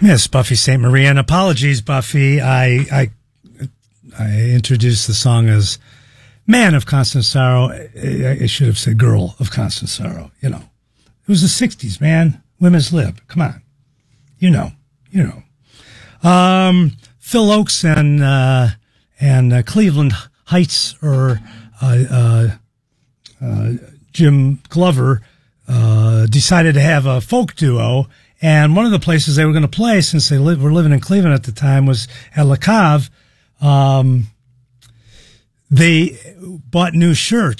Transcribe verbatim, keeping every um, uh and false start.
Yes, Buffy Sainte Marie. And apologies, Buffy. I, I, I introduced the song as Man of Constant Sorrow. I, I should have said Girl of Constant Sorrow. You know, it was the sixties, man. Women's lib. Come on. You know, you know. Um, Phil Oakes and, uh, and uh, Cleveland Heights, or, uh, uh, uh, Jim Glover, uh, decided to have a folk duo. And one of the places they were going to play, since they li- were living in Cleveland at the time, was at La Cave. Um, they bought new shirts.